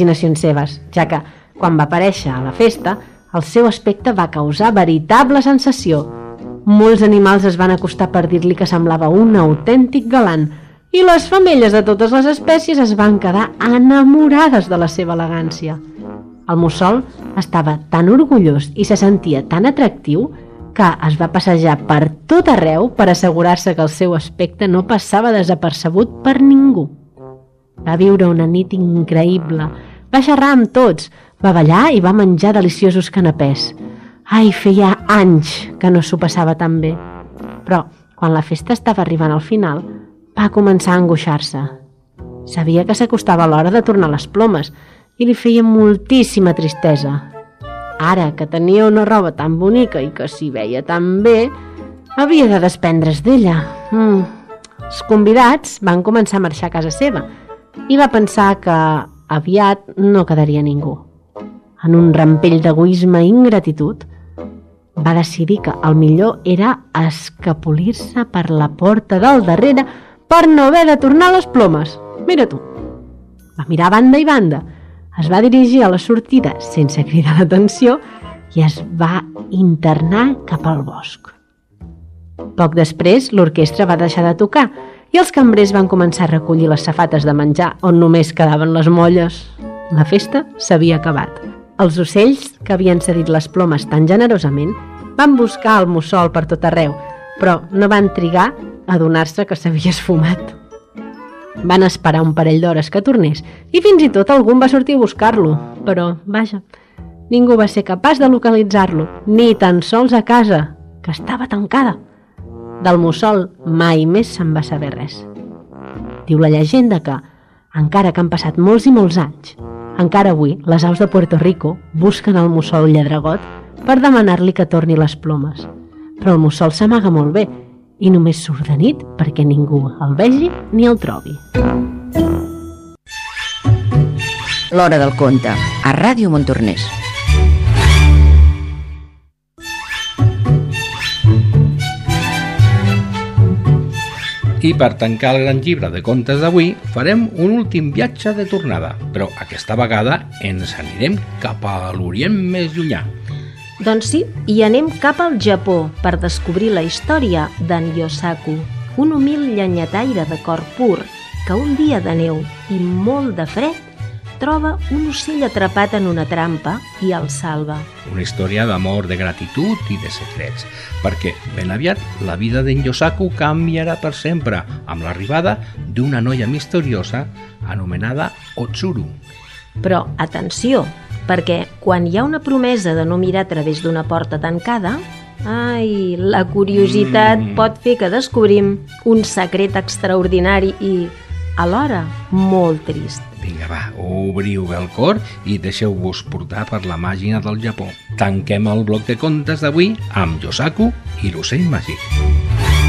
imaginacions seves, ja que, quan va aparèixer a la festa, el seu aspecte va causar veritable sensació. Molts animals es van acostar per dir-li que semblava un autèntic galant, i les femelles de totes les espècies es van quedar enamorades de la seva elegància. El mussol estava tan orgullós i se sentia tan atractiu que es va passejar per tot arreu per assegurar-se que el seu aspecte no passava desapercebut per ningú. Va viure una nit increïble, va xerrar amb tots, va ballar i va menjar deliciosos canapès. Ai, feia anys que no s'ho passava tan bé. Però, quan la festa estava arribant al final, va començar a angoixar-se. Sabia que s'acostava l'hora de tornar les plomes i li feia moltíssima tristesa. Ara que tenia una roba tan bonica i que s'hi veia tan bé, havia de desprendre's d'ella. Els convidats van començar a marxar a casa seva i va pensar que aviat no quedaria ningú. En un rampell d'egoisme i ingratitud, va decidir que el millor era escapolir-se per la porta del darrere per no haver de tornar les plomes. Mira tu. Va mirar a banda i banda, es va dirigir a la sortida sense cridar l'atenció i es va internar cap al bosc. Poc després, l'orquestra va deixar de tocar i els cambrers van començar a recollir les safates de menjar on només quedaven les molles. La festa s'havia acabat. Els ocells, que havien cedit les plomes tan generosament, van buscar el mussol per tot arreu, però no van trigar a adonar-se que s'havia esfumat. Van esperar un parell d'hores que tornés i fins i tot algú va sortir a buscar-lo, però, vaja, ningú va ser capaç de localitzar-lo, ni tan sols a casa, que estava tancada. Del mussol mai més se'n va saber res. Diu la llegenda que, encara que han passat molts i molts anys, encara avui les aus de Puerto Rico busquen el mussol lladregot per demanar-li que torni les plomes. Però el mussol s'amaga molt bé i només surt de nit perquè ningú el vegi ni el trobi. L'Hora del Conte, a Ràdio Montornès. I per tancar el gran llibre de contes d'avui farem un últim viatge de tornada, però aquesta vegada ens anirem cap a l'Orient més llunyà. Doncs sí, i anem cap al Japó per descobrir la història d'en Yosaku, un humil llenyataire de cor pur que un dia de neu i molt de fred troba un ocell atrapat en una trampa i el salva. Una història d'amor, de gratitud i de secrets, perquè ben aviat la vida d'en Yosaku canviarà per sempre amb l'arribada d'una noia misteriosa anomenada Otsuru. Però, atenció, perquè quan hi ha una promesa de no mirar a través d'una porta tancada, la curiositat pot fer que descobrim un secret extraordinari i, alhora, molt trist. Vinga, va, obriu bé el cor i deixeu-vos portar per la màgia del Japó. Tanquem el bloc de contes d'avui amb Yosaku i l'ocell màgic.